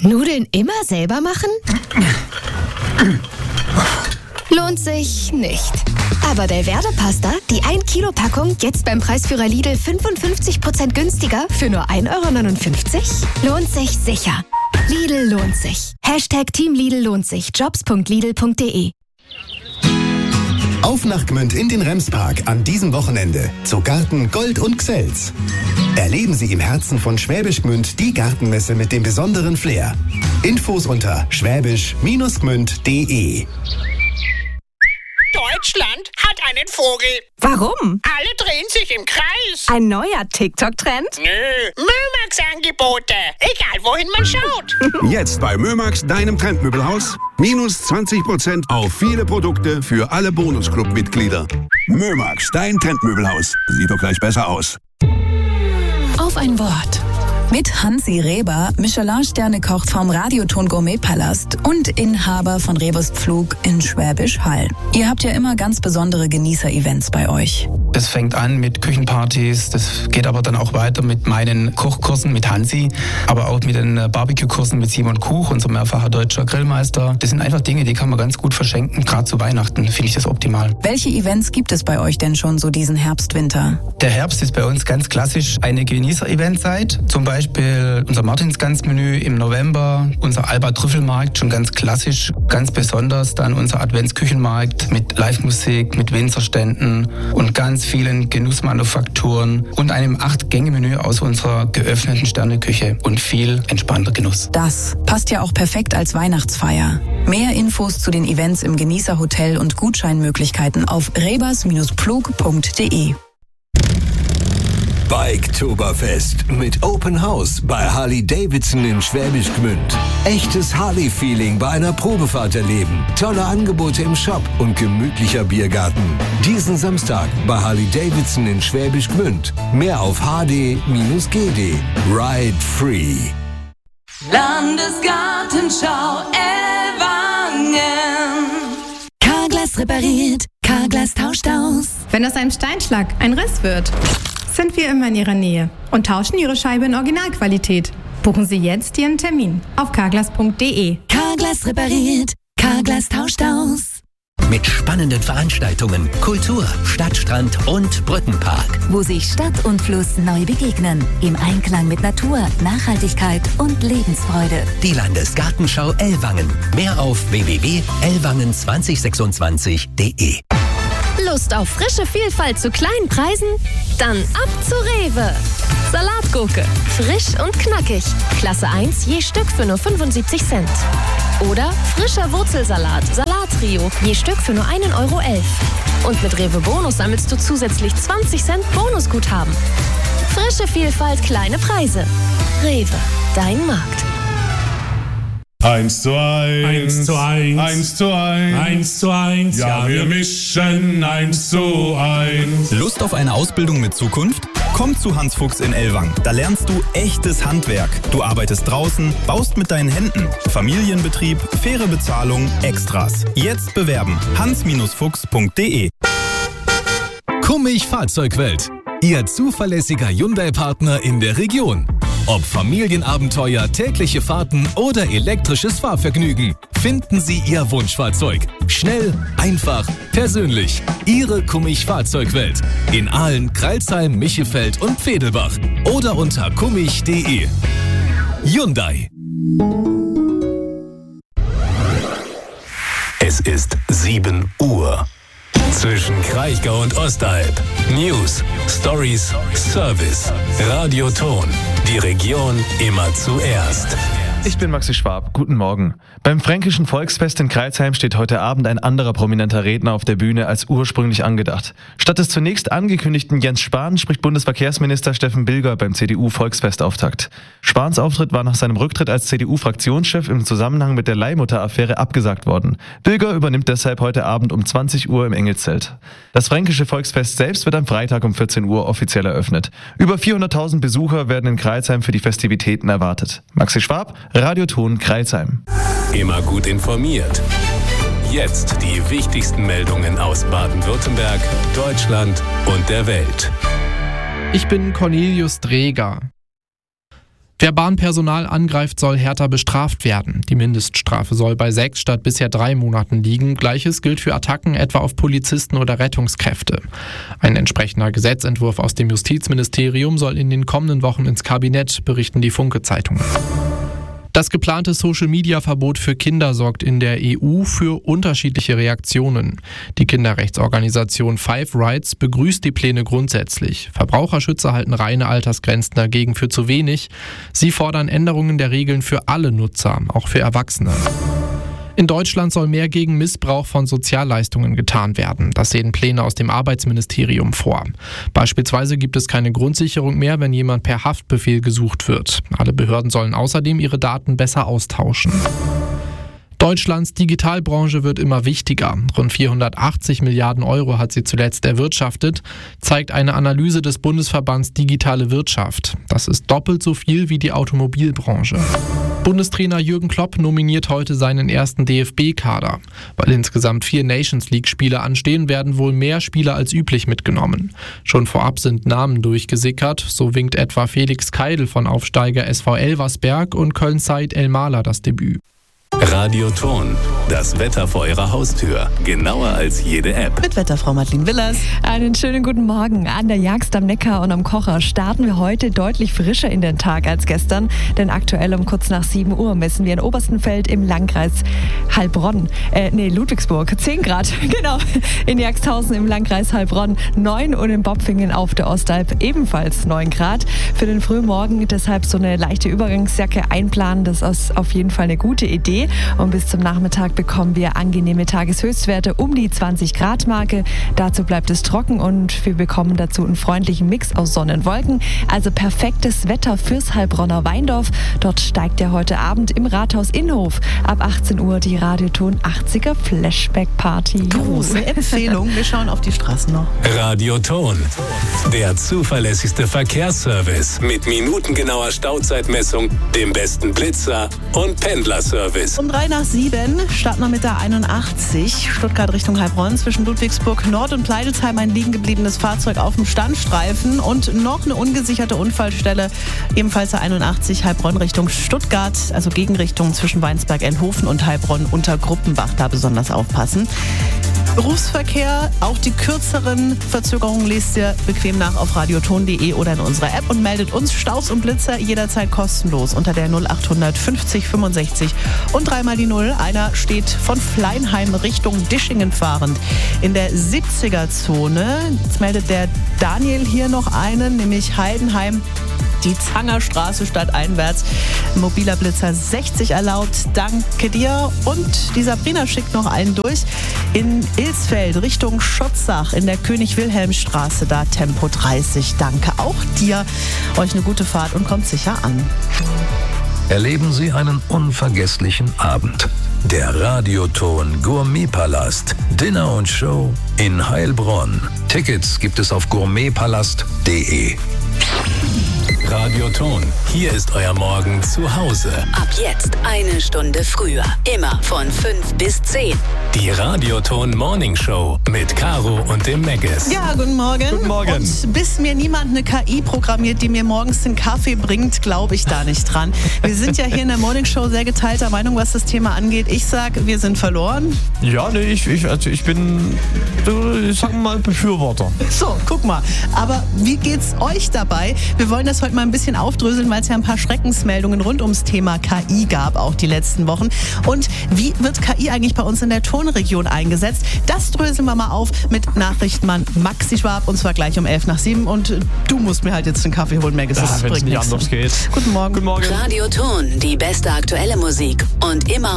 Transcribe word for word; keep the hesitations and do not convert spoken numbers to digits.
Nudeln immer selber machen? Lohnt sich nicht. Aber Delverde Pasta, die ein Kilo Packung, jetzt beim Preisführer Lidl fünfundfünfzig Prozent günstiger für nur ein Euro neunundfünfzig? Lohnt sich sicher. Lidl lohnt sich. Hashtag Team Lidl lohnt sich. jobs punkt lidl punkt de. Auf nach Gmünd in den Remspark an diesem Wochenende zu Garten Gold und Xels. Erleben Sie im Herzen von Schwäbisch Gmünd die Gartenmesse mit dem besonderen Flair. Infos unter schwäbisch Gmünd punkt de. Deutschland hat einen Vogel. Warum? Alle drehen sich im Kreis. Ein neuer TikTok-Trend? Nö, Mömax-Angebote. Egal, wohin man schaut. Jetzt bei Mömax, deinem Trendmöbelhaus. Minus zwanzig Prozent auf viele Produkte für alle Bonusclub-Mitglieder. Mömax, dein Trendmöbelhaus. Sieht doch gleich besser aus. Auf ein Wort. Mit Hansi Reber, Michelin-Sterne-Koch vom Radioton Gourmet-Palast und Inhaber von Rebers Pflug in Schwäbisch Hall. Ihr habt ja immer ganz besondere Genießer-Events bei euch. Das fängt an mit Küchenpartys, das geht aber dann auch weiter mit meinen Kochkursen mit Hansi, aber auch mit den Barbecue-Kursen mit Simon Kuch, unser mehrfacher deutscher Grillmeister. Das sind einfach Dinge, die kann man ganz gut verschenken, gerade zu Weihnachten finde ich das optimal. Welche Events gibt es bei euch denn schon so diesen Herbst, Winter? Der Herbst ist bei uns ganz klassisch eine Genießer-Eventzeit, zum Beispiel Beispiel unser Martinsgansmenü im November, unser Alba-Trüffelmarkt, schon ganz klassisch, ganz besonders dann unser Adventsküchenmarkt mit Live-Musik, mit Winzerständen und ganz vielen Genussmanufakturen und einem acht-Gänge-Menü aus unserer geöffneten Sterneküche und viel entspannter Genuss. Das passt ja auch perfekt als Weihnachtsfeier. Mehr Infos zu den Events im Genießerhotel und Gutscheinmöglichkeiten auf rebers Pflug punkt de. Biketoberfest mit Open House bei Harley-Davidson in Schwäbisch Gmünd. Echtes Harley-Feeling bei einer Probefahrt erleben. Tolle Angebote im Shop und gemütlicher Biergarten. Diesen Samstag bei Harley-Davidson in Schwäbisch Gmünd. Mehr auf h d Bindestrich g d. Ride free. Landesgartenschau Ellwangen. Carglass repariert, Carglass tauscht aus. Wenn aus einem Steinschlag ein Riss wird, sind wir immer in Ihrer Nähe und tauschen Ihre Scheibe in Originalqualität. Buchen Sie jetzt Ihren Termin auf carglass punkt de. Carglass repariert, Carglass tauscht aus. Mit spannenden Veranstaltungen, Kultur, Stadtstrand und Brückenpark. Wo sich Stadt und Fluss neu begegnen. Im Einklang mit Natur, Nachhaltigkeit und Lebensfreude. Die Landesgartenschau Ellwangen. Mehr auf w w w punkt ellwangen zwanzig sechsundzwanzig punkt de. Lust auf frische Vielfalt zu kleinen Preisen? Dann ab zu Rewe. Salatgurke, frisch und knackig. Klasse eins je Stück für nur fünfundsiebzig Cent. Oder frischer Wurzelsalat, Salattrio, je Stück für nur einen Euro elf. Und mit Rewe Bonus sammelst du zusätzlich zwanzig Cent Bonusguthaben. Frische Vielfalt, kleine Preise. Rewe, dein Markt. Eins zu eins. Eins zu eins. Eins zu eins. Eins zu eins. Ja, wir mischen eins zu eins. Lust auf eine Ausbildung mit Zukunft? Komm zu Hans Fuchs in Ellwangen. Da lernst du echtes Handwerk. Du arbeitest draußen, baust mit deinen Händen. Familienbetrieb, faire Bezahlung, Extras. Jetzt bewerben. hans Fuchs punkt de. Kummig Fahrzeugwelt. Ihr zuverlässiger Hyundai-Partner in der Region. Ob Familienabenteuer, tägliche Fahrten oder elektrisches Fahrvergnügen, finden Sie Ihr Wunschfahrzeug. Schnell, einfach, persönlich. Ihre Kummig Fahrzeugwelt. In Aalen, Crailsheim, Michefeld und Pfedelbach. Oder unter kummig punkt de. Hyundai. Es ist sieben Uhr. Zwischen Kraichgau und Ostalb. News, Stories, Service. Radioton. Die Region immer zuerst. Ich bin Maxi Schwab. Guten Morgen. Beim Fränkischen Volksfest in Crailsheim steht heute Abend ein anderer prominenter Redner auf der Bühne als ursprünglich angedacht. Statt des zunächst angekündigten Jens Spahn spricht Bundesverkehrsminister Steffen Bilger beim C D U-Volksfestauftakt. Spahns Auftritt war nach seinem Rücktritt als C D U-Fraktionschef im Zusammenhang mit der Leihmutter-Affäre abgesagt worden. Bilger übernimmt deshalb heute Abend um zwanzig Uhr im Engelszelt. Das Fränkische Volksfest selbst wird am Freitag um vierzehn Uhr offiziell eröffnet. Über vierhunderttausend Besucher werden in Crailsheim für die Festivitäten erwartet. Maxi Schwab, Radioton Crailsheim. Immer gut informiert. Jetzt die wichtigsten Meldungen aus Baden-Württemberg, Deutschland und der Welt. Ich bin Cornelius Dreger. Wer Bahnpersonal angreift, soll härter bestraft werden. Die Mindeststrafe soll bei sechs statt bisher drei Monaten liegen. Gleiches gilt für Attacken etwa auf Polizisten oder Rettungskräfte. Ein entsprechender Gesetzentwurf aus dem Justizministerium soll in den kommenden Wochen ins Kabinett, berichten die Funke-Zeitungen. Das geplante Social-Media-Verbot für Kinder sorgt in der E U für unterschiedliche Reaktionen. Die Kinderrechtsorganisation Five Rights begrüßt die Pläne grundsätzlich. Verbraucherschützer halten reine Altersgrenzen dagegen für zu wenig. Sie fordern Änderungen der Regeln für alle Nutzer, auch für Erwachsene. In Deutschland soll mehr gegen Missbrauch von Sozialleistungen getan werden. Das sehen Pläne aus dem Arbeitsministerium vor. Beispielsweise gibt es keine Grundsicherung mehr, wenn jemand per Haftbefehl gesucht wird. Alle Behörden sollen außerdem ihre Daten besser austauschen. Deutschlands Digitalbranche wird immer wichtiger. Rund vierhundertachtzig Milliarden Euro hat sie zuletzt erwirtschaftet, zeigt eine Analyse des Bundesverbands Digitale Wirtschaft. Das ist doppelt so viel wie die Automobilbranche. Bundestrainer Jürgen Klopp nominiert heute seinen ersten D F B-Kader. Weil insgesamt vier Nations-League-Spiele anstehen, werden wohl mehr Spieler als üblich mitgenommen. Schon vorab sind Namen durchgesickert. So winkt etwa Felix Keidel von Aufsteiger S V Elversberg und Köln-Said El-Mala das Debüt. Radioton, das Wetter vor Ihrer Haustür. Genauer als jede App. Mit Wetterfrau Madeleine Willers. Einen schönen guten Morgen. An der Jagst am Neckar und am Kocher starten wir heute deutlich frischer in den Tag als gestern. Denn aktuell um kurz nach sieben Uhr messen wir in Oberstenfeld im Landkreis Heilbronn. Äh, nee, Ludwigsburg. zehn Grad. Genau. In Jagsthausen im Landkreis Heilbronn neun und in Bopfingen auf der Ostalb ebenfalls neun Grad. Für den Frühmorgen deshalb so eine leichte Übergangsjacke einplanen. Das ist auf jeden Fall eine gute Idee. Und bis zum Nachmittag bekommen wir angenehme Tageshöchstwerte um die zwanzig Grad Marke. Dazu bleibt es trocken und wir bekommen dazu einen freundlichen Mix aus Sonne und Wolken. Also perfektes Wetter fürs Heilbronner Weindorf. Dort steigt ja heute Abend im Rathaus Innhof ab achtzehn Uhr die Radioton achtziger Flashback Party. Große Empfehlung. Wir schauen auf die Straßen noch. Radioton, der zuverlässigste Verkehrsservice mit minutengenauer Stauzeitmessung, dem besten Blitzer und Pendlerservice. Um drei nach sieben starten wir mit der einundachtzig, Stuttgart Richtung Heilbronn, zwischen Ludwigsburg Nord und Pleidelsheim ein liegen gebliebenes Fahrzeug auf dem Standstreifen und noch eine ungesicherte Unfallstelle, ebenfalls der einundachtzig Heilbronn Richtung Stuttgart, also Gegenrichtung zwischen Weinsberg-Elhofen und Heilbronn unter Gruppenbach, da besonders aufpassen. Berufsverkehr, auch die kürzeren Verzögerungen lest ihr bequem nach auf radioton punkt de oder in unserer App und meldet uns Staus und Blitzer jederzeit kostenlos unter der null achthundert fünfzig fünfundsechzig und dreimal die Null. Einer steht von Fleinheim Richtung Dischingen fahrend in der siebziger Zone. Jetzt meldet der Daniel hier noch einen, nämlich Heidenheim. Die Zangerstraße stadteinwärts. Mobiler Blitzer sechzig erlaubt. Danke dir. Und die Sabrina schickt noch einen durch. In Ilsfeld Richtung Schotzach in der König-Wilhelm-Straße. Da Tempo dreißig. Danke auch dir. Euch eine gute Fahrt und kommt sicher an. Erleben Sie einen unvergesslichen Abend. Der Radioton Gourmetpalast. Dinner und Show in Heilbronn. Tickets gibt es auf gourmetpalast punkt de. Radioton, hier ist euer Morgen zu Hause. Ab jetzt eine Stunde früher. Immer von fünf bis zehn. Die Radioton Morning Show mit Caro und dem Meggis. Ja, guten Morgen. Guten Morgen. Und bis mir niemand eine K I programmiert, die mir morgens den Kaffee bringt, glaube ich da nicht dran. Wir sind ja hier in der Morning Show sehr geteilter Meinung, was das Thema angeht. Ich sage, wir sind verloren. Ja, nee, ich, ich, also ich bin, ich sag mal, Befürworter. So, guck mal. Aber wie geht's euch dabei? Wir wollen das heute mal ein bisschen aufdröseln, weil es ja ein paar Schreckensmeldungen rund ums Thema K I gab, auch die letzten Wochen. Und wie wird K I eigentlich bei uns in der Tonregion eingesetzt? Das dröseln wir mal auf mit Nachrichtenmann Maxi Schwab, und zwar gleich um elf nach sieben. Und du musst mir halt jetzt den Kaffee holen, Meggis. Ja, wenn es nicht anders geht. Guten Morgen. Guten Morgen. Radioton, die beste aktuelle Musik und immer